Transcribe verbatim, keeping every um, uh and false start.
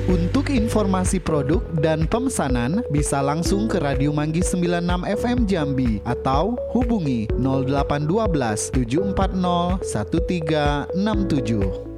Untuk informasi produk dan pemesanan bisa langsung ke Radio Manggis sembilan puluh enam F M Jambi atau hubungi nol delapan satu dua tujuh empat nol satu tiga enam tujuh.